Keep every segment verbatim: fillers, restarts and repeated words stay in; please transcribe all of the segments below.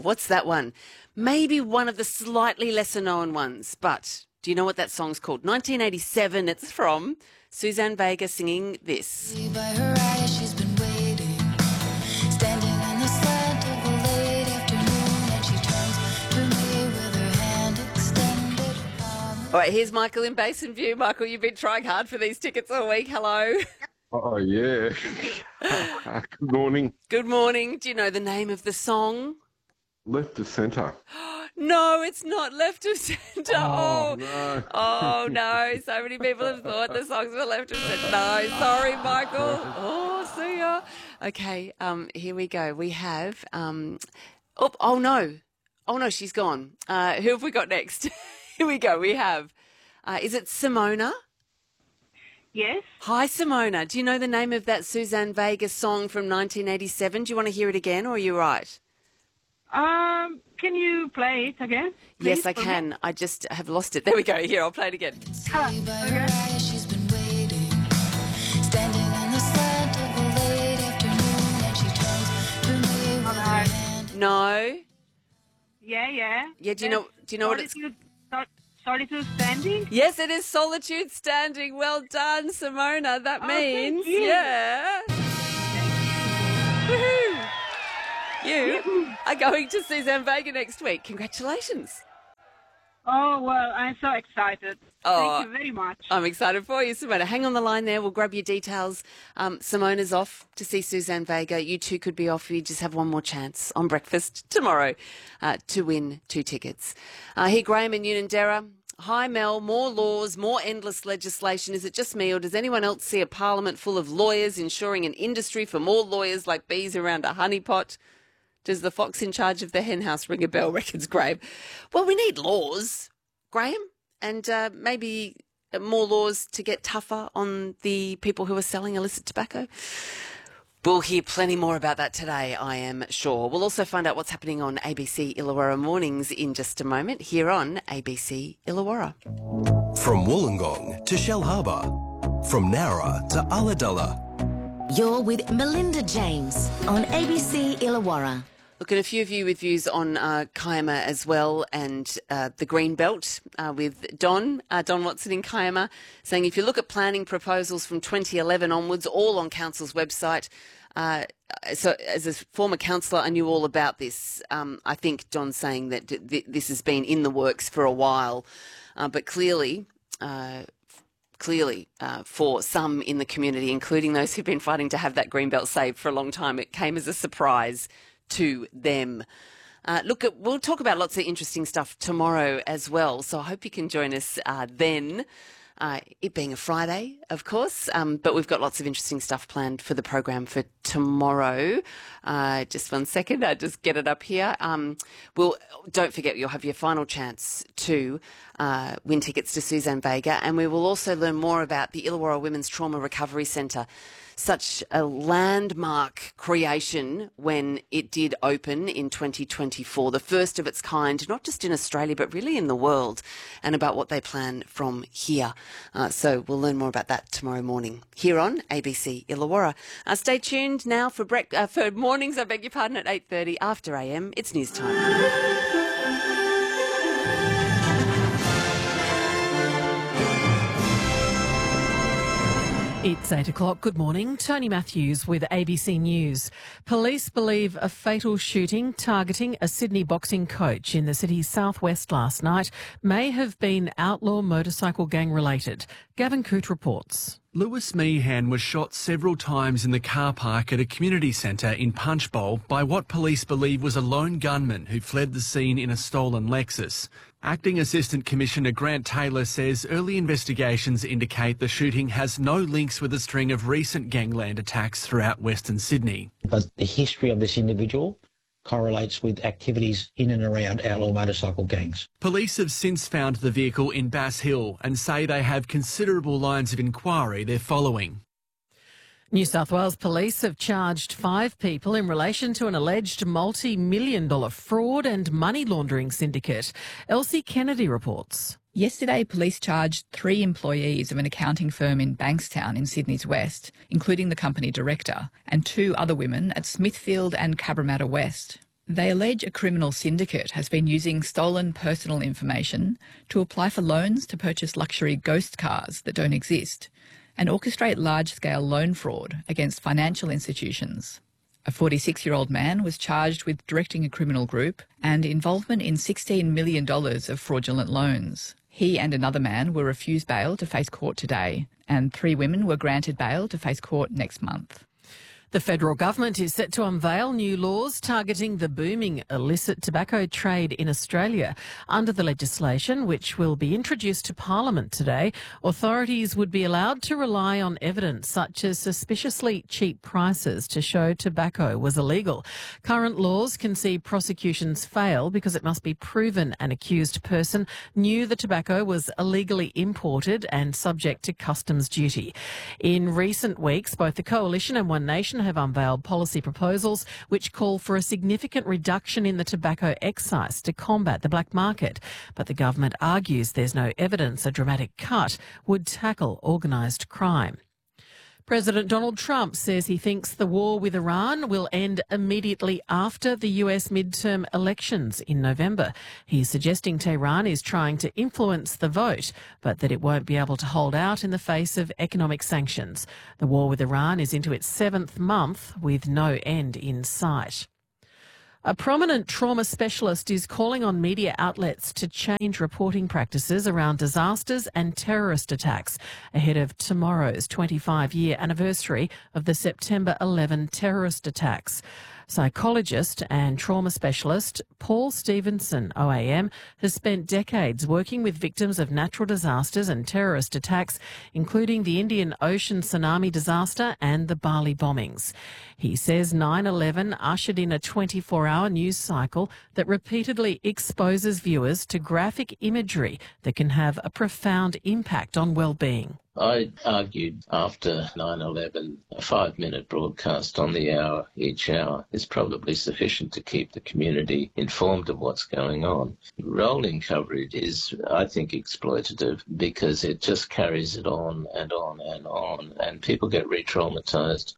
what's that one? Maybe one of the slightly lesser known ones, but do you know what that song's called? nineteen eighty-seven, it's from Suzanne Vega singing this. By her eyes, she's been waiting, standing in the slant of a late afternoon, and she turns to me with her hand extended. All right, here's Michael in Basin View. Michael, you've been trying hard for these tickets all week. Hello. Oh, yeah. Good morning. Good morning. Do you know the name of the song? Left of centre. No, it's not Left of Centre. Oh, Oh, no. oh, no. So many people have thought the songs were Left of Centre. No, sorry, Michael. Oh, see ya. Okay, um, here we go. We have, um, oh, oh, no. Oh, no, she's gone. Uh, who have we got next? Here we go. We have, uh, is it Simona? Yes. Hi, Simona. Do you know the name of that Suzanne Vega song from nineteen eighty-seven? Do you want to hear it again, or are you right? Um, can you play it again? Yes, please, I for me? can. I just have lost it. There we go. Here, I'll play it again. Ah, By her okay. eyes, she's been waiting, standing in the slant of a late afternoon, and she turns to me with her Alright. hand. No. Yeah, yeah. Yeah, do you know- do you know what it's- Solitude, Sol- Solitude Standing? Yes, it is Solitude Standing. Well done, Simona. That Oh, thank means, you. yeah. Woohoo! You are going to Suzanne Vega next week. Congratulations. Oh, well, I'm so excited. Oh. Thank you very much. I'm excited for you, Simona. Hang on the line there. We'll grab your details. Um, Simona's off to see Suzanne Vega. You two could be off. You just have one more chance on breakfast tomorrow uh, to win two tickets. Uh, here, Graham in Unanderra. Hi, Mel. More laws, more endless legislation. Is it just me, or does anyone else see a parliament full of lawyers ensuring an industry for more lawyers like bees around a honeypot? Does the fox in charge of the hen house ring a bell, reckons Graham? Well, we need laws, Graham, and uh, maybe more laws to get tougher on the people who are selling illicit tobacco. We'll hear plenty more about that today, I am sure. We'll also find out what's happening on A B C Illawarra Mornings in just a moment, here on A B C Illawarra. From Wollongong to Shellharbour, from Nowra to Ulladulla. You're with Melinda James on A B C Illawarra. Look, at a few of you with views on uh, Kiama as well, and uh, the Green Belt uh, with Don, uh, Don Watson in Kiama, saying if you look at planning proposals from twenty eleven onwards, all on Council's website. Uh, so as a former councillor, I knew all about this. Um, I think Don's saying that d- th- this has been in the works for a while, uh, but clearly... Uh, Clearly, uh, for some in the community, including those who've been fighting to have that Greenbelt saved for a long time, it came as a surprise to them. Uh, look, we'll talk about lots of interesting stuff tomorrow as well, so I hope you can join us uh, then. Uh, it being a Friday, of course, um, but we've got lots of interesting stuff planned for the program for tomorrow. Uh, just one second, I just get it up here. Um, we'll don't forget, you'll have your final chance to uh, win tickets to Suzanne Vega, and we will also learn more about the Illawarra Women's Trauma Recovery Centre. Such a landmark creation when it did open in twenty twenty-four, the first of its kind, not just in Australia, but really in the world, and about what they plan from here. Uh, so we'll learn more about that tomorrow morning here on A B C Illawarra. Uh, stay tuned now for, brec- uh, for mornings, I beg your pardon, at eight thirty after A M. It's news time. It's eight o'clock. Good morning. Tony Matthews with A B C News. Police believe a fatal shooting targeting a Sydney boxing coach in the city's southwest last night may have been outlaw motorcycle gang related. Gavin Coote reports. Lewis Meehan was shot several times in the car park at a community centre in Punchbowl by what police believe was a lone gunman who fled the scene in a stolen Lexus. Acting Assistant Commissioner Grant Taylor says early investigations indicate the shooting has no links with a string of recent gangland attacks throughout Western Sydney. But the history of this individual correlates with activities in and around outlaw motorcycle gangs. Police have since found the vehicle in Bass Hill and say they have considerable lines of inquiry they're following. New South Wales Police have charged five people in relation to an alleged multi-million dollar fraud and money laundering syndicate. Elsie Kennedy reports. Yesterday, police charged three employees of an accounting firm in Bankstown in Sydney's West, including the company director, and two other women at Smithfield and Cabramatta West. They allege a criminal syndicate has been using stolen personal information to apply for loans to purchase luxury ghost cars that don't exist and orchestrate large-scale loan fraud against financial institutions. A forty-six-year-old man was charged with directing a criminal group and involvement in sixteen million dollars of fraudulent loans. He and another man were refused bail to face court today, and three women were granted bail to face court next month. The federal government is set to unveil new laws targeting the booming illicit tobacco trade in Australia. Under the legislation, which will be introduced to Parliament today, authorities would be allowed to rely on evidence such as suspiciously cheap prices to show tobacco was illegal. Current laws can see prosecutions fail because it must be proven an accused person knew the tobacco was illegally imported and subject to customs duty. In recent weeks, both the Coalition and One Nation have unveiled policy proposals which call for a significant reduction in the tobacco excise to combat the black market. But the government argues there's no evidence a dramatic cut would tackle organised crime. President Donald Trump says he thinks the war with Iran will end immediately after the U S midterm elections in November. He's suggesting Tehran is trying to influence the vote, but that it won't be able to hold out in the face of economic sanctions. The war with Iran is into its seventh month with no end in sight. A prominent trauma specialist is calling on media outlets to change reporting practices around disasters and terrorist attacks ahead of tomorrow's twenty-five-year anniversary of the September eleventh terrorist attacks. Psychologist and trauma specialist Paul Stevenson, O A M, has spent decades working with victims of natural disasters and terrorist attacks, including the Indian Ocean tsunami disaster and the Bali bombings. He says nine eleven ushered in a twenty-four hour news cycle that repeatedly exposes viewers to graphic imagery that can have a profound impact on well-being. I argued after nine eleven, a five-minute broadcast on the hour each hour is probably sufficient to keep the community informed of what's going on. Rolling coverage is, I think, exploitative because it just carries it on and on and on, and people get re-traumatized.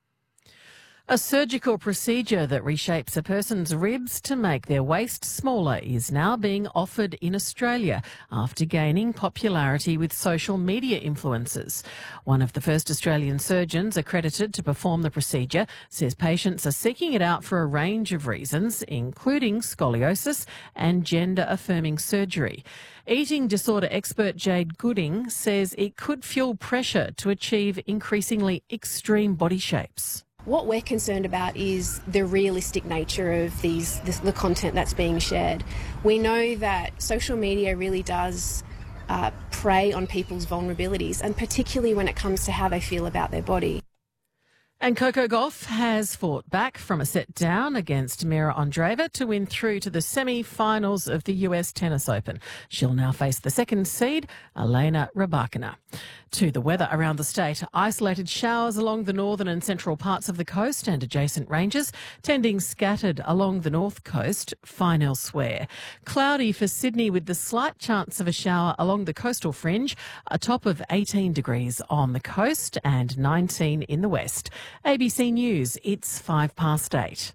A surgical procedure that reshapes a person's ribs to make their waist smaller is now being offered in Australia after gaining popularity with social media influencers. One of the first Australian surgeons accredited to perform the procedure says patients are seeking it out for a range of reasons, including scoliosis and gender-affirming surgery. Eating disorder expert Jade Gooding says it could fuel pressure to achieve increasingly extreme body shapes. What we're concerned about is the realistic nature of these, this, the content that's being shared. We know that social media really does uh, prey on people's vulnerabilities, and particularly when it comes to how they feel about their body. And Coco Gauff has fought back from a set down against Mira Andreeva to win through to the semi-finals of the U S Tennis Open. She'll now face the second seed, Elena Rybakina. To the weather around the state, isolated showers along the northern and central parts of the coast and adjacent ranges, tending scattered along the north coast, fine elsewhere. Cloudy for Sydney with the slight chance of a shower along the coastal fringe, a top of eighteen degrees on the coast and nineteen in the west. A B C News, it's five past eight.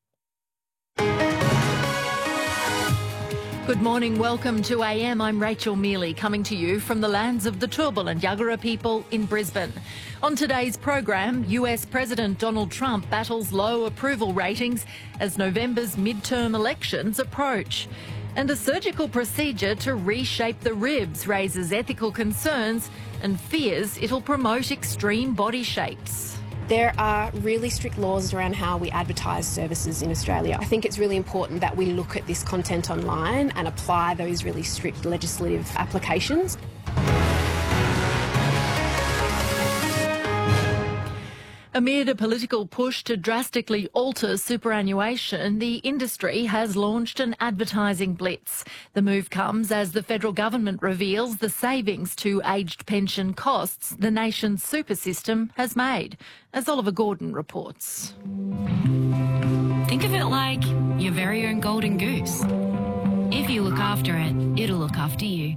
Good morning, welcome to A M. I'm Rachel Mealy, coming to you from the lands of the Turrbal and Yagara people in Brisbane. On today's program, U S President Donald Trump battles low approval ratings as November's midterm elections approach. And a surgical procedure to reshape the ribs raises ethical concerns and fears it'll promote extreme body shapes. There are really strict laws around how we advertise services in Australia. I think it's really important that we look at this content online and apply those really strict legislative applications. Amid a political push to drastically alter superannuation, the industry has launched an advertising blitz. The move comes as the federal government reveals the savings to aged pension costs the nation's super system has made, as Oliver Gordon reports. Think of it like your very own golden goose. If you look after it, it'll look after you.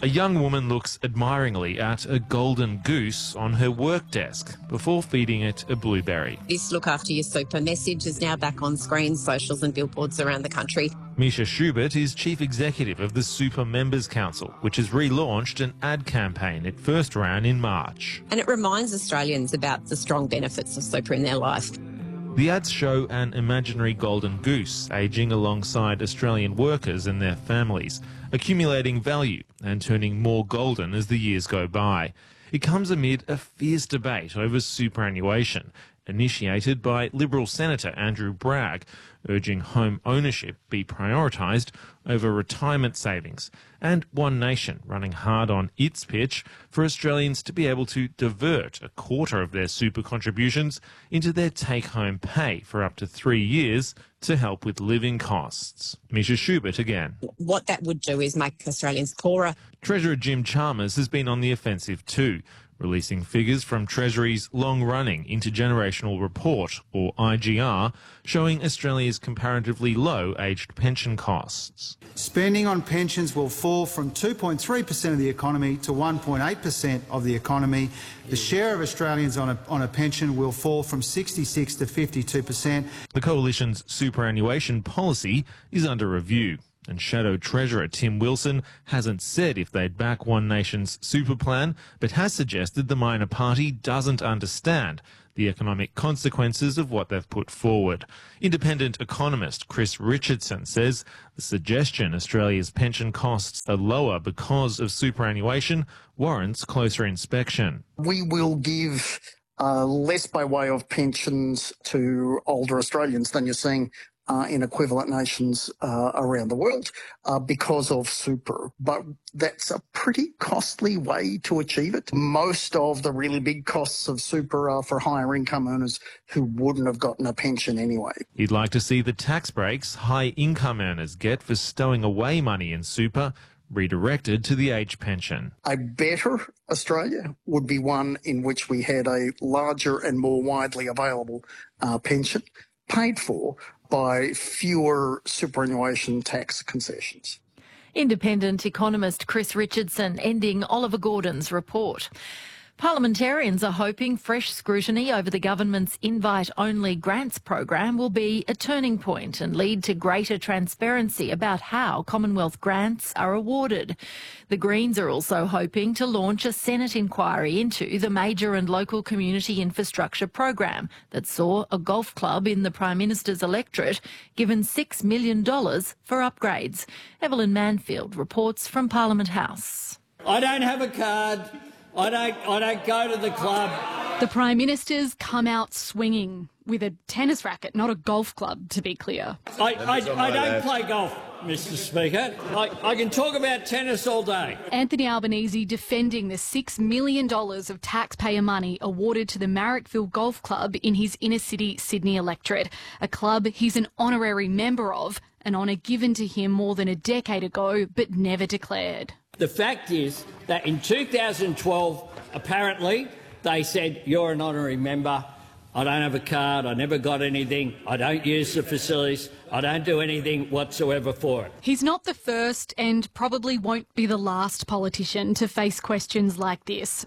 A young woman looks admiringly at a golden goose on her work desk before feeding it a blueberry. This Look After Your Super message is now back on screens, socials and billboards around the country. Misha Schubert is Chief Executive of the Super Members Council, which has relaunched an ad campaign it first ran in March. And it reminds Australians about the strong benefits of super in their life. The ads show an imaginary golden goose ageing alongside Australian workers and their families, accumulating value and turning more golden as the years go by. It comes amid a fierce debate over superannuation, initiated by Liberal Senator Andrew Bragg, urging home ownership be prioritised over retirement savings, and One Nation running hard on its pitch for Australians to be able to divert a quarter of their super contributions into their take-home pay for up to three years to help with living costs. Misha Schubert again. What that would do is make Australians poorer. Treasurer Jim Chalmers has been on the offensive too, releasing figures from Treasury's long-running Intergenerational Report, or I G R, showing Australia's comparatively low aged pension costs. Spending on pensions will fall from two point three percent of the economy to one point eight percent of the economy. The share of Australians on a, on a pension will fall from sixty-six to fifty-two percent. The Coalition's superannuation policy is under review, and Shadow Treasurer Tim Wilson hasn't said if they'd back One Nation's super plan, but has suggested the minor party doesn't understand the economic consequences of what they've put forward. Independent economist Chris Richardson says the suggestion Australia's pension costs are lower because of superannuation warrants closer inspection. We will give uh, less by way of pensions to older Australians than you're seeing Uh, in equivalent nations uh, around the world uh, because of super. But that's a pretty costly way to achieve it. Most of the really big costs of super are for higher income earners who wouldn't have gotten a pension anyway. He'd like to see the tax breaks high income earners get for stowing away money in super redirected to the age pension. A better Australia would be one in which we had a larger and more widely available uh, pension paid for by fewer superannuation tax concessions. Independent economist Chris Richardson ending Oliver Gordon's report. Parliamentarians are hoping fresh scrutiny over the government's invite-only grants program will be a turning point and lead to greater transparency about how Commonwealth grants are awarded. The Greens are also hoping to launch a Senate inquiry into the major and local community infrastructure program that saw a golf club in the Prime Minister's electorate given six million dollars for upgrades. Evelyn Manfield reports from Parliament House. I don't have a card. I don't, I don't go to the club. The Prime Minister's come out swinging with a tennis racket, not a golf club, to be clear. I, I, I don't play golf, Mister Speaker. I, I can talk about tennis all day. Anthony Albanese defending the six million dollars of taxpayer money awarded to the Marrickville Golf Club in his inner-city Sydney electorate, a club he's an honorary member of, an honour given to him more than a decade ago but never declared. The fact is that in two thousand twelve, apparently, they said, you're an honorary member. I don't have a card. I never got anything. I don't use the facilities. I don't do anything whatsoever for it. He's not the first and probably won't be the last politician to face questions like this.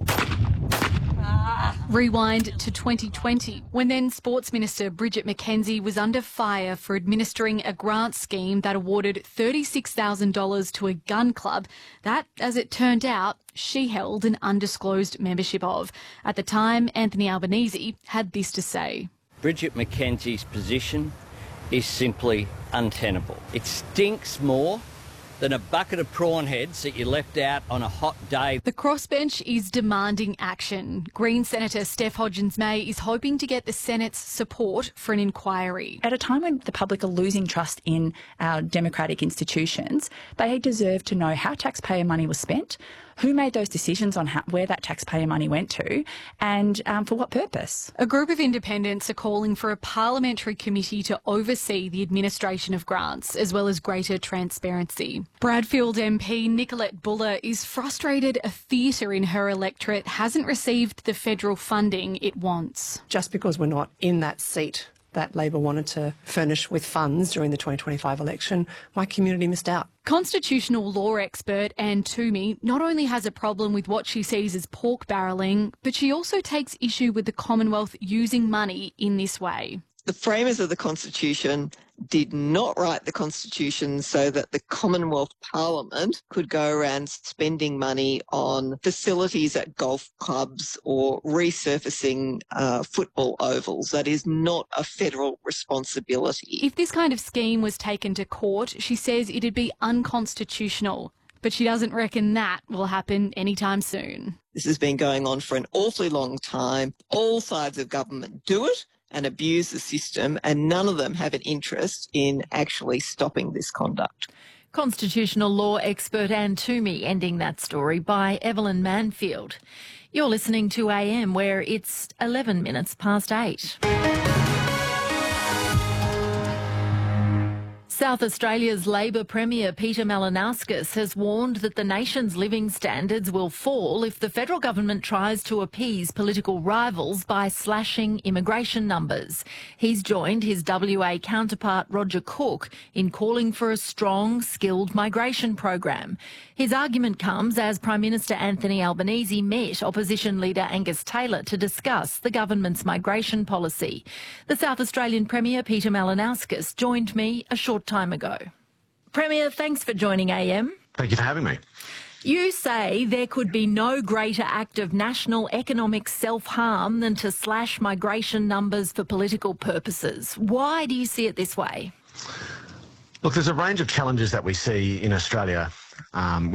Rewind to twenty twenty, when then Sports Minister Bridget McKenzie was under fire for administering a grant scheme that awarded thirty-six thousand dollars to a gun club that, as it turned out, she held an undisclosed membership of. At the time, Anthony Albanese had this to say. Bridget McKenzie's position is simply untenable. It stinks more than a bucket of prawn heads that you left out on a hot day. The crossbench is demanding action. Green Senator Steph Hodgins-May is hoping to get the Senate's support for an inquiry. At a time when the public are losing trust in our democratic institutions, they deserve to know how taxpayer money was spent, who made those decisions on how, where that taxpayer money went to, and um, for what purpose. A group of independents are calling for a parliamentary committee to oversee the administration of grants, as well as greater transparency. Bradfield M P Nicolette Buller is frustrated a theatre in her electorate hasn't received the federal funding it wants. Just because we're not in that seat that Labor wanted to furnish with funds during the twenty twenty-five election, my community missed out. Constitutional law expert Anne Toomey not only has a problem with what she sees as pork barrelling, but she also takes issue with the Commonwealth using money in this way. The framers of the Constitution did not write the Constitution so that the Commonwealth Parliament could go around spending money on facilities at golf clubs or resurfacing uh, football ovals. That is not a federal responsibility. If this kind of scheme was taken to court, she says it'd be unconstitutional. But she doesn't reckon that will happen anytime soon. This has been going on for an awfully long time. All sides of government do it and abuse the system, and none of them have an interest in actually stopping this conduct. Constitutional law expert Anne Toomey ending that story by Evelyn Manfield. You're listening to A M, where it's eleven minutes past eight. South Australia's Labor Premier Peter Malinauskas has warned that the nation's living standards will fall if the federal government tries to appease political rivals by slashing immigration numbers. He's joined his W A counterpart Roger Cook in calling for a strong, skilled migration program. His argument comes as Prime Minister Anthony Albanese met opposition leader Angus Taylor to discuss the government's migration policy. The South Australian Premier Peter Malinauskas joined me a short time ago. Premier, thanks for joining A M. Thank you for having me. You say there could be no greater act of national economic self-harm than to slash migration numbers for political purposes. Why do you see it this way? Look, there's a range of challenges that we see in Australia um,